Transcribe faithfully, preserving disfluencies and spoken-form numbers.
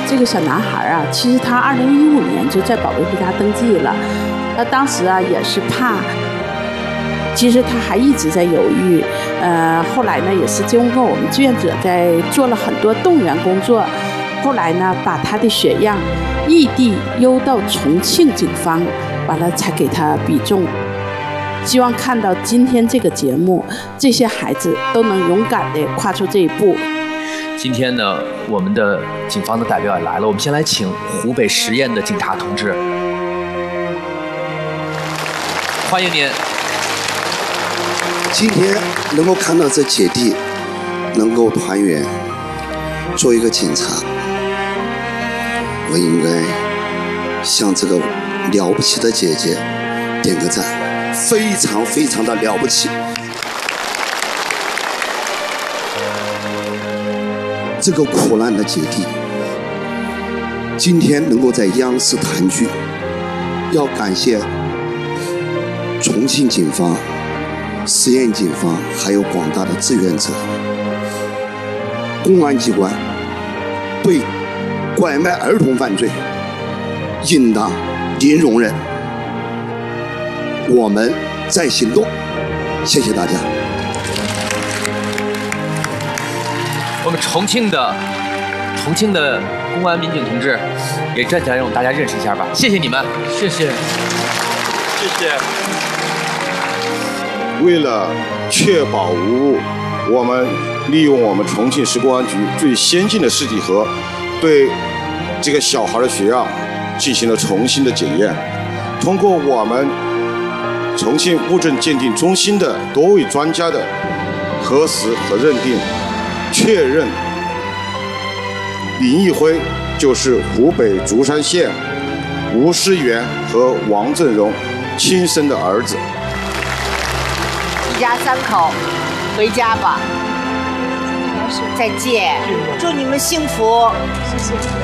这个小男孩啊，其实他二零一五年就在保卫科家登记了，那当时啊也是怕，其实他还一直在犹豫，呃，后来呢也是经过我们志愿者在做了很多动员工作，后来呢把他的血样异地邮到重庆警方，完了才给他比中。希望看到今天这个节目，这些孩子都能勇敢地跨出这一步。 今天呢，我们的警方的代表也来了，我们先来请湖北十堰的警察同志，欢迎您。 今天能够看到这姐弟能够团圆，做一个警察，我应该向这个了不起的姐姐点个赞，非常非常的了不起。这个苦难的姐弟今天能够在央视团聚，要感谢重庆警方、十堰警方还有广大的志愿者。公安机关对拐卖儿童犯罪应当零容忍，我们在行动。谢谢大家。 我们重庆的重庆的公安民警同志也站起来，让我们大家认识一下吧。谢谢你们， 谢谢， 谢谢。 为了确保无误，我们利用我们重庆市公安局最先进的试剂盒，对这个小孩的血样进行了重新的检验。通过我们重庆物证鉴定中心的多位专家的核实和认定，确认林毅辉就是湖北竹山县吴思源和王振荣亲生的儿子。 一家三口回家吧，再见，祝你们幸福，谢谢。